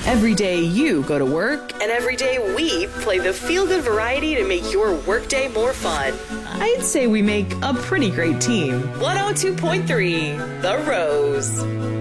Every day you go to work, And every day we play the feel-good variety to make your workday more fun. I'd say we make a pretty great team. 102.3 The Rose.